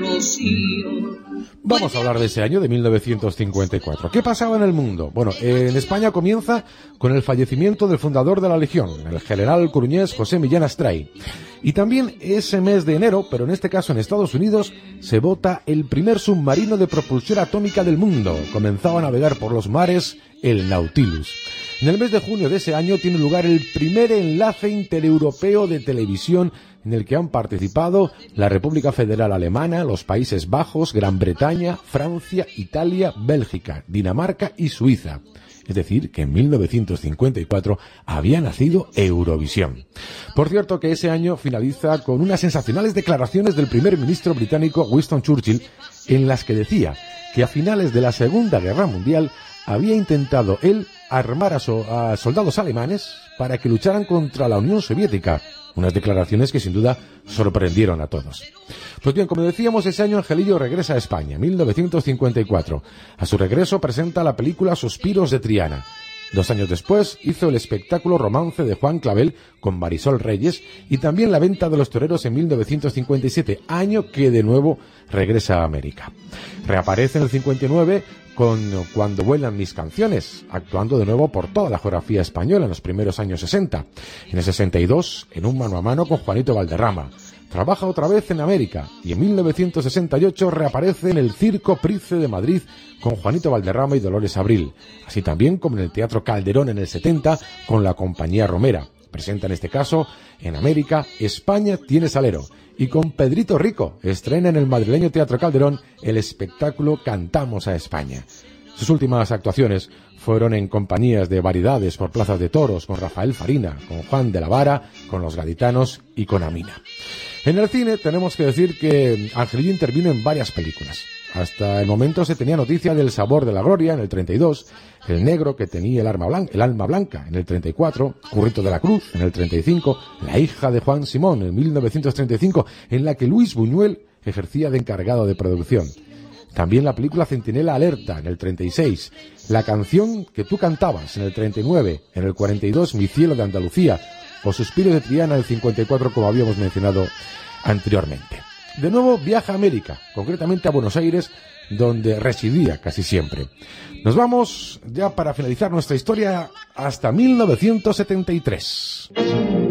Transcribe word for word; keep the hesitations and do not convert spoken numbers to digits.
rocío. Vamos a hablar de ese año de mil novecientos cincuenta y cuatro. ¿Qué pasaba en el mundo? Bueno, en España comienza con el fallecimiento del fundador de la Legión, el general coruñés José Millán Astray. Y también ese mes de enero, pero en este caso en Estados Unidos, se vota el primer submarino de propulsión atómica del mundo. Comenzaba a navegar por los mares el Nautilus. En el mes de junio de ese año tiene lugar el primer enlace intereuropeo de televisión en el que han participado la República Federal Alemana, los Países Bajos, Gran Bretaña, Francia, Italia, Bélgica, Dinamarca y Suiza. Es decir, que en mil novecientos cincuenta y cuatro había nacido Eurovisión. Por cierto, que ese año finaliza con unas sensacionales declaraciones del primer ministro británico Winston Churchill, en las que decía que a finales de la Segunda Guerra Mundial había intentado él armar a, so a soldados alemanes para que lucharan contra la Unión Soviética. Unas declaraciones que sin duda sorprendieron a todos. Pues bien, como decíamos, ese año Angelillo regresa a España, mil novecientos cincuenta y cuatro. A su regreso presenta la película Suspiros de Triana. Dos años después hizo el espectáculo Romance de Juan Clavel con Marisol Reyes y también La Venta de los Toreros en mil novecientos cincuenta y siete, año que de nuevo regresa a América. Reaparece en el cincuenta y nueve con Cuando vuelan mis canciones, actuando de nuevo por toda la geografía española en los primeros años sesenta. En el sesenta y dos, en un mano a mano con Juanito Valderrama. Trabaja otra vez en América y en mil novecientos sesenta y ocho reaparece en el Circo Price de Madrid con Juanito Valderrama y Dolores Abril, así también como en el Teatro Calderón en el setenta con la Compañía Romera. Presenta en este caso en América España tiene salero y con Pedrito Rico estrena en el madrileño Teatro Calderón el espectáculo Cantamos a España. Sus últimas actuaciones fueron en compañías de variedades por plazas de toros con Rafael Farina, con Juan de la Vara, con Los Gaditanos y con Amina. En el cine tenemos que decir que Angelillo intervino en varias películas. Hasta el momento se tenía noticia del Sabor de la Gloria en el treinta y dos, El negro que tenía el alma blanca, el alma blanca en el treinta y cuatro, Currito de la Cruz en el treinta y cinco, La hija de Juan Simón en mil novecientos treinta y cinco, en la que Luis Buñuel ejercía de encargado de producción. También la película Centinela Alerta en el treinta y seis, La canción que tú cantabas en el treinta y nueve, en el cuarenta y dos Mi cielo de Andalucía o Suspiros de Triana en el cincuenta y cuatro, como habíamos mencionado anteriormente. De nuevo viaja a América, concretamente a Buenos Aires, donde residía casi siempre. Nos vamos ya para finalizar nuestra historia hasta mil novecientos setenta y tres.